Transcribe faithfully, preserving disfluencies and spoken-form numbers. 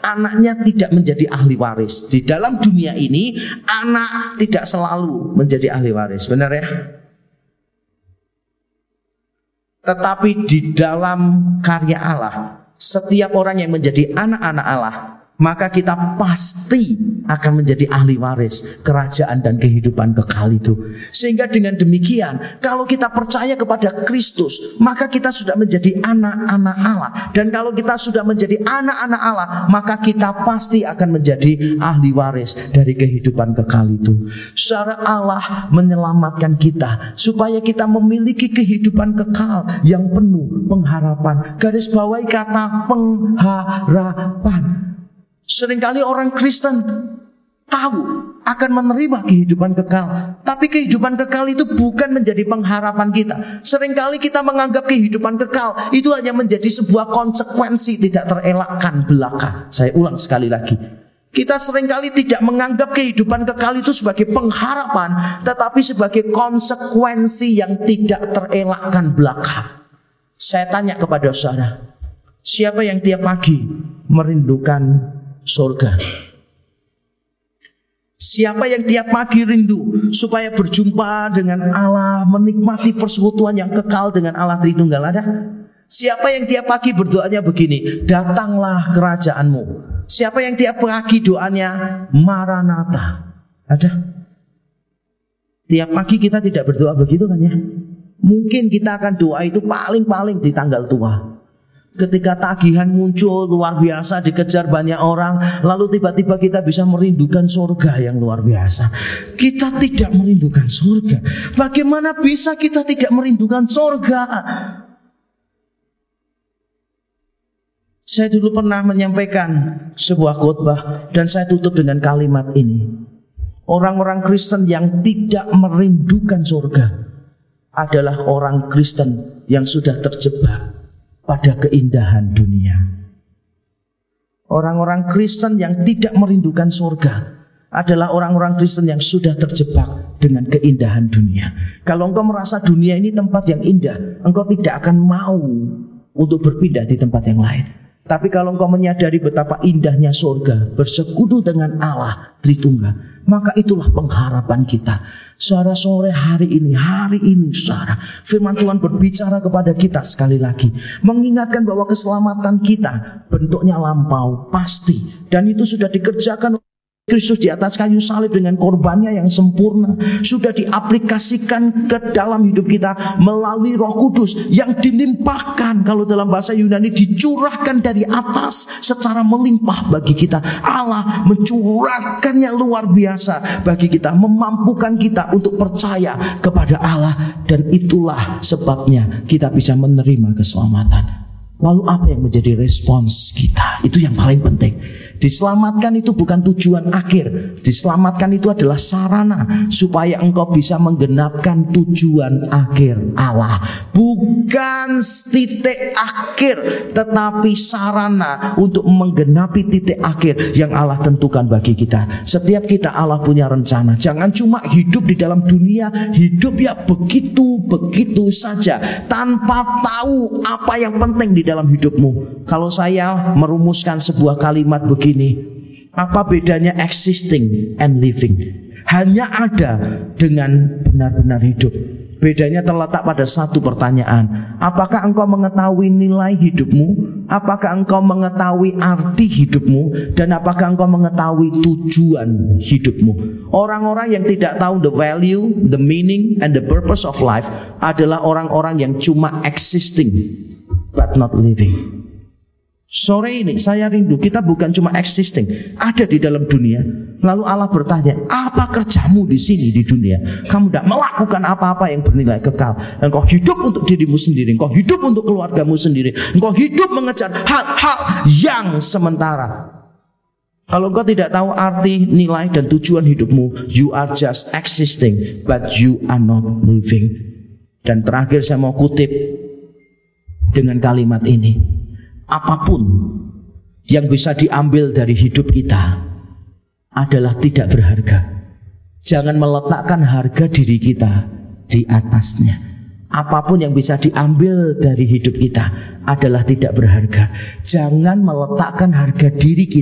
anaknya tidak menjadi ahli waris. Di dalam dunia ini anak tidak selalu menjadi ahli waris, benar ya? Tetapi di dalam karya Allah, setiap orang yang menjadi anak-anak Allah, maka kita pasti akan menjadi ahli waris kerajaan dan kehidupan kekal itu. Sehingga dengan demikian, kalau kita percaya kepada Kristus, maka kita sudah menjadi anak-anak Allah. Dan kalau kita sudah menjadi anak-anak Allah, maka kita pasti akan menjadi ahli waris dari kehidupan kekal itu. Saudara, Allah menyelamatkan kita supaya kita memiliki kehidupan kekal yang penuh pengharapan. Garis bawahi kata pengharapan. Seringkali orang Kristen tahu akan menerima kehidupan kekal, tapi kehidupan kekal itu bukan menjadi pengharapan kita. Seringkali kita menganggap kehidupan kekal itu hanya menjadi sebuah konsekuensi tidak terelakkan belaka. Saya ulang sekali lagi, kita seringkali tidak menganggap kehidupan kekal itu sebagai pengharapan, tetapi sebagai konsekuensi yang tidak terelakkan belaka. Saya tanya kepada saudara, siapa yang tiap pagi merindukan surga? Siapa yang tiap pagi rindu supaya berjumpa dengan Allah, menikmati persekutuan yang kekal dengan Allah Tritunggal? Ada? Siapa yang tiap pagi berdoanya begini, datanglah kerajaanmu? Siapa yang tiap pagi doanya Maranatha? Ada? Tiap pagi kita tidak berdoa begitu kan ya? Mungkin kita akan doa itu paling-paling di tanggal tua, ketika tagihan muncul luar biasa, dikejar banyak orang, lalu tiba-tiba kita bisa merindukan surga yang luar biasa. Kita tidak merindukan surga. Bagaimana bisa kita tidak merindukan surga? Saya dulu pernah menyampaikan sebuah khotbah dan saya tutup dengan kalimat ini. Orang-orang Kristen yang tidak merindukan surga adalah orang Kristen yang sudah terjebak pada keindahan dunia. Orang-orang Kristen yang tidak merindukan surga adalah orang-orang Kristen yang sudah terjebak dengan keindahan dunia. Kalau engkau merasa dunia ini tempat yang indah, engkau tidak akan mau untuk berpindah di tempat yang lain. Tapi kalau engkau menyadari betapa indahnya surga, bersekutu dengan Allah Tritunggal, maka itulah pengharapan kita. Saudara, sore hari ini, hari ini saudara, firman Tuhan berbicara kepada kita sekali lagi, mengingatkan bahwa keselamatan kita bentuknya lampau, pasti, dan itu sudah dikerjakan Kristus di atas kayu salib dengan korbannya yang sempurna, sudah diaplikasikan ke dalam hidup kita melalui Roh Kudus yang dilimpahkan, kalau dalam bahasa Yunani dicurahkan dari atas secara melimpah bagi kita. Allah mencurahkannya luar biasa bagi kita, memampukan kita untuk percaya kepada Allah, dan itulah sebabnya kita bisa menerima keselamatan. Lalu apa yang menjadi respons kita? Itu yang paling penting. Diselamatkan itu bukan tujuan akhir. Diselamatkan itu adalah sarana supaya engkau bisa menggenapkan tujuan akhir Allah. Bukan titik akhir, tetapi sarana untuk menggenapi titik akhir yang Allah tentukan bagi kita. Setiap kita Allah punya rencana. Jangan cuma hidup di dalam dunia, hidup ya begitu-begitu saja tanpa tahu apa yang penting di dalam hidupmu. Kalau saya merumuskan sebuah kalimat begini, apa bedanya existing and living? Hanya ada dengan benar-benar hidup. Bedanya terletak pada satu pertanyaan. Apakah engkau mengetahui nilai hidupmu? Apakah engkau mengetahui arti hidupmu? Dan apakah engkau mengetahui tujuan hidupmu? Orang-orang yang tidak tahu the value, the meaning, and the purpose of life adalah orang-orang yang cuma existing but not living. Sore ini saya rindu kita bukan cuma existing, ada di dalam dunia. Lalu Allah bertanya, apa kerjamu di sini di dunia? Kamu tidak melakukan apa-apa yang bernilai kekal. Engkau hidup untuk dirimu sendiri, engkau hidup untuk keluargamu sendiri, engkau hidup mengejar hal-hal yang sementara. Kalau engkau tidak tahu arti, nilai, dan tujuan hidupmu, you are just existing but you are not living. Dan terakhir saya mau kutip dengan kalimat ini. Apapun yang bisa diambil dari hidup kita adalah tidak berharga. Jangan meletakkan harga diri kita di atasnya. Apapun yang bisa diambil dari hidup kita adalah tidak berharga. Jangan meletakkan harga diri kita